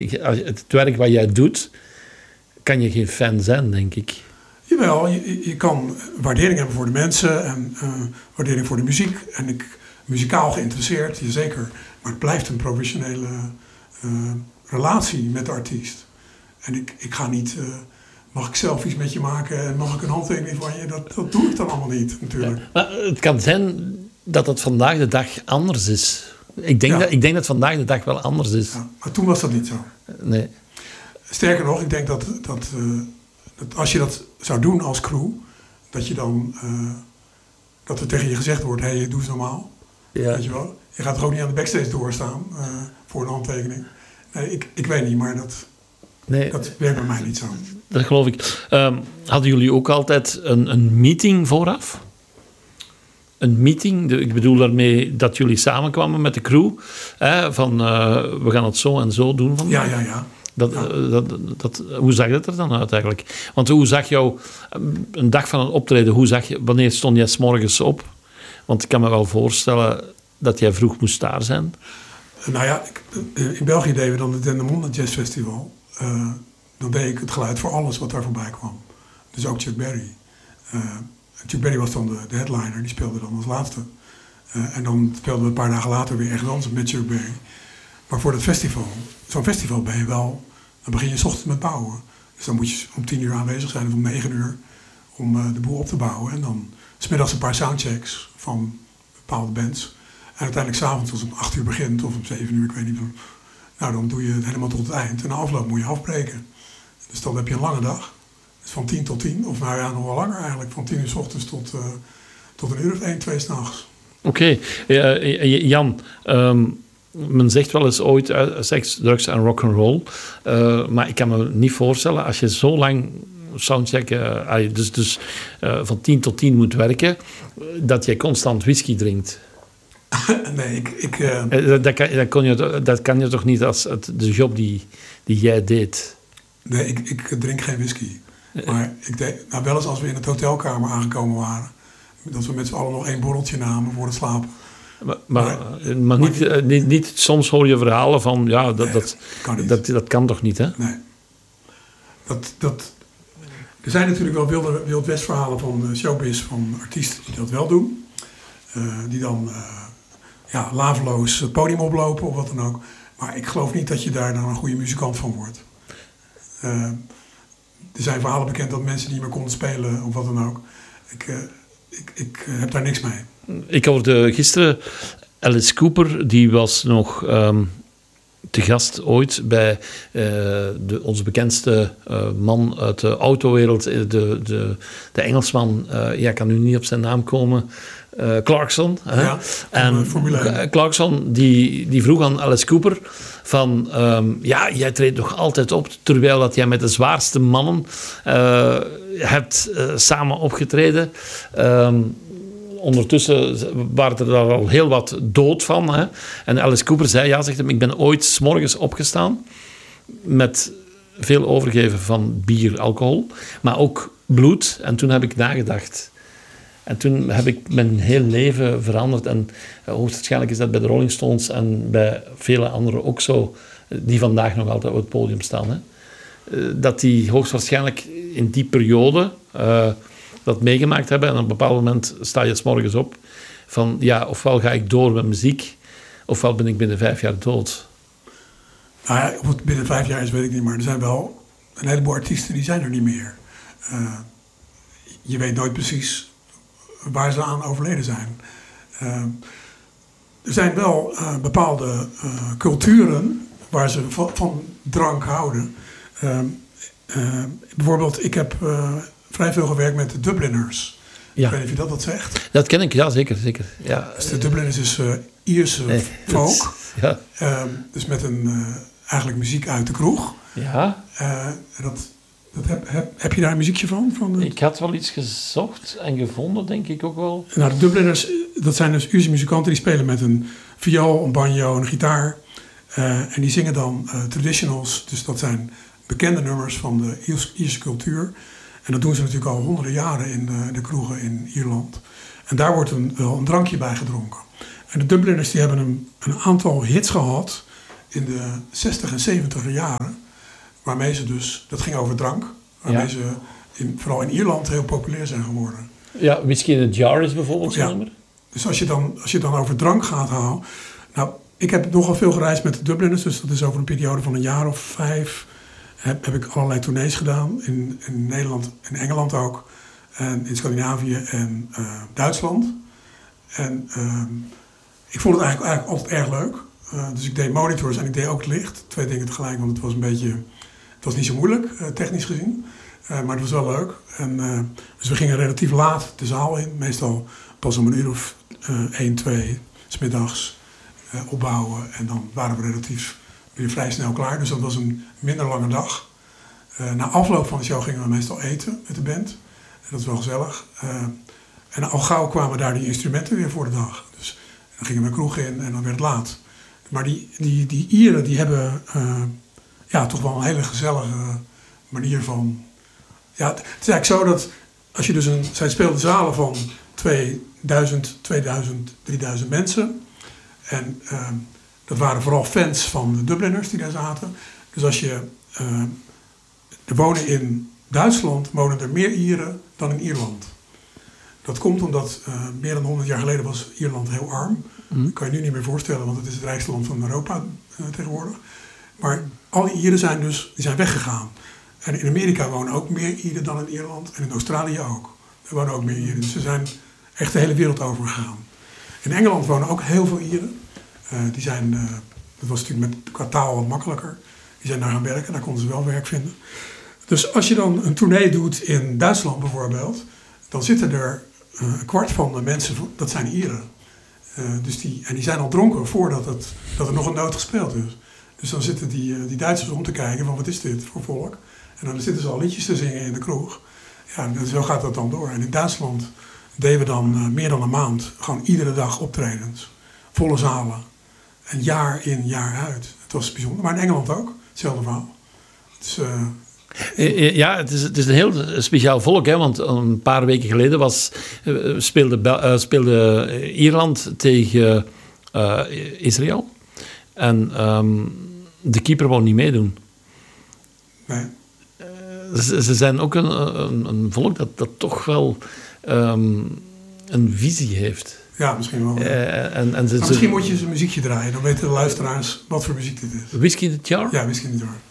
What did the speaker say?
Het werk wat jij doet, kan je geen fan zijn, denk ik. Jawel, je kan waardering hebben voor de mensen en waardering voor de muziek. En muzikaal geïnteresseerd, zeker. Maar het blijft een professionele relatie met de artiest. En ik ga niet, mag ik selfies met je maken en mag ik een handtekening van je? Dat doe ik dan allemaal niet, natuurlijk. Ja, maar het kan zijn dat het vandaag de dag anders is. Ik denk dat vandaag de dag wel anders is. Ja, maar toen was dat niet zo. Nee. Sterker nog, ik denk dat als je dat zou doen als crew, dat je dan dat er tegen je gezegd wordt, hey, doe eens normaal. Ja. Weet je wel? Je gaat toch ook niet aan de backstage doorstaan voor een handtekening. Nee, ik weet niet, maar dat werkt bij mij niet zo. Dat geloof ik. Hadden jullie ook altijd een meeting vooraf? Een meeting, ik bedoel daarmee dat jullie samenkwamen met de crew. Van we gaan het zo en zo doen vandaag. Ja. Hoe zag dat er dan uit eigenlijk? Want hoe zag jou een dag van een optreden, wanneer stond jij 's morgens op? Want ik kan me wel voorstellen dat jij vroeg moest daar zijn. Nou ja, in België deden we dan het Dendermonde Jazz Festival. Dan deed ik het geluid voor alles wat daar voorbij kwam. Dus ook Chuck Berry. Chuck Berry was dan de headliner, die speelde dan als laatste. En dan speelden we een paar dagen later weer echt dansen met Chuck Berry. Maar voor dat festival, zo'n festival ben je wel, dan begin je 's ochtends met bouwen. Dus dan moet je om 10 uur aanwezig zijn of om 9 uur om de boel op te bouwen. En dan 's middags een paar soundchecks van bepaalde bands. En uiteindelijk 's avonds als het om 8 uur begint of om 7 uur, ik weet niet. Nou, dan doe je het helemaal tot het eind. En na afloop moet je afbreken. Dus dan heb je een lange dag. Dus van 10 tot 10, of nou ja, nog wel langer eigenlijk. Van 10 uur 's ochtends tot een uur of 1, 2 s'nachts. Oké. Jan, men zegt wel eens ooit seks, drugs en rock'n'roll. Maar ik kan me niet voorstellen, als je zo lang soundchecken, dus van 10 tot 10 moet dat je constant whisky drinkt. Nee, dat kan je toch niet als de job die jij deed? Nee, ik drink geen whisky. Maar ik deed, wel eens als we in het hotelkamer aangekomen waren, dat we met z'n allen nog 1 borreltje namen voor het slapen. Maar niet, soms hoor je verhalen van, ja, dat kan toch niet, hè? Nee. Er zijn natuurlijk wel Wild West verhalen van showbiz, van artiesten die dat wel doen. Die dan laveloos het podium oplopen of wat dan ook. Maar ik geloof niet dat je daar dan een goede muzikant van wordt. Er zijn verhalen bekend dat mensen niet meer konden spelen of wat dan ook. Ik heb daar niks mee. Ik hoorde gisteren Alice Cooper, die was nog te gast ooit bij onze bekendste man uit de autowereld, de Engelsman, ik kan nu niet op zijn naam komen, Clarkson. Ja, en Clarkson die vroeg aan Alice Cooper van, jij treedt nog altijd op, terwijl dat jij met de zwaarste mannen hebt samen opgetreden. Ondertussen waren er daar al heel wat dood van. Hè? En Alice Cooper zei, zegt hem, ik ben ooit 's morgens opgestaan met veel overgeven van bier, alcohol, maar ook bloed. En toen heb ik nagedacht. En toen heb ik mijn heel leven veranderd. En hoogstwaarschijnlijk is dat bij de Rolling Stones en bij vele anderen ook zo, die vandaag nog altijd op het podium staan. Hè? Dat die hoogstwaarschijnlijk in die periode dat meegemaakt hebben. En op een bepaald moment sta je 's morgens op van, ofwel ga ik door met muziek, ofwel ben ik binnen 5 jaar dood. Nou ja, of het binnen 5 jaar is, weet ik niet. Maar er zijn wel een heleboel artiesten die zijn er niet meer. Je weet nooit precies waar ze aan overleden zijn. Er zijn wel bepaalde culturen waar ze van drank houden. Bijvoorbeeld, ik heb vrij veel gewerkt met de Dubliners. Ja. Ik weet niet of je dat wat zegt. Dat ken ik, ja, zeker. Ja. Dus de Dubliners is Ierse folk. Dus met eigenlijk muziek uit de kroeg. Ja. Heb je daar een muziekje van? Ik had wel iets gezocht en gevonden, denk ik ook wel. Nou, de Dubliners, dat zijn dus Ierse muzikanten die spelen met een viool, een banjo, een gitaar. En die zingen dan traditionals. Dus dat zijn bekende nummers van de Ierse cultuur. En dat doen ze natuurlijk al honderden jaren in de kroegen in Ierland. En daar wordt wel een drankje bij gedronken. En de Dubliners die hebben een aantal hits gehad in de 60 en 70 jaren, waarmee ze dus, dat ging over drank, waarmee ze vooral in Ierland heel populair zijn geworden. Ja, Whiskey in a Jar is bijvoorbeeld zo'n nummer. Dus als je dan over drank gaat halen. Nou, ik heb nogal veel gereisd met de Dubliners, dus dat is over een periode van een jaar of 5. Heb ik allerlei tournees gedaan in Nederland en Engeland ook. En in Scandinavië en Duitsland. En ik vond het eigenlijk altijd erg leuk. Dus ik deed monitors en ik deed ook het licht. 2 dingen tegelijk, want het was niet zo moeilijk, technisch gezien. Maar het was wel leuk. En, dus we gingen relatief laat de zaal in. Meestal pas om een uur of 1, 2 'smiddags opbouwen. En dan waren we relatief weer vrij snel klaar. Dus dat was een minder lange dag. Na afloop van de show gingen we meestal eten met de band. En dat was wel gezellig. En al gauw kwamen daar die instrumenten weer voor de dag. Dus dan gingen we een kroeg in en dan werd het laat. Maar die Ieren die hebben toch wel een hele gezellige manier van... Ja, het is eigenlijk zo dat als je dus zij speelden zalen van 2000, 3000 mensen. En dat waren vooral fans van de Dubliners die daar zaten. Dus als je... er wonen in Duitsland er meer Ieren dan in Ierland. Dat komt omdat meer dan 100 jaar geleden was Ierland heel arm. Dat kan je nu niet meer voorstellen, want het is het rijkste land van Europa tegenwoordig. Maar al die Ieren zijn weggegaan. En in Amerika wonen ook meer Ieren dan in Ierland. En in Australië ook. Er wonen ook meer Ieren. Dus ze zijn echt de hele wereld overgegaan. In Engeland wonen ook heel veel Ieren. Dat was natuurlijk qua taal wat makkelijker. Die zijn daar gaan werken, daar konden ze wel werk vinden. Dus als je dan een tournee doet in Duitsland bijvoorbeeld, dan zitten er een kwart van de mensen, dat zijn Ieren. Die zijn al dronken voordat er nog een noot gespeeld is. Dus dan zitten die Duitsers om te kijken van wat is dit voor volk. En dan zitten ze al liedjes te zingen in de kroeg. Ja, en zo gaat dat dan door. En in Duitsland deden we dan meer dan een maand gewoon iedere dag optredens. Volle zalen. En jaar in, jaar uit. Het was bijzonder. Maar in Engeland ook. Hetzelfde verhaal. Ja, het is een heel speciaal volk, hè, want een paar weken geleden speelde Ierland tegen Israël. En de keeper wou niet meedoen. Nee. Ze zijn ook een volk dat toch wel een visie heeft. Ja, misschien wel. Misschien moet je eens een muziekje draaien. Dan weten de luisteraars wat voor muziek dit is. Whiskey in the Jar? Ja, Whiskey in the Jar.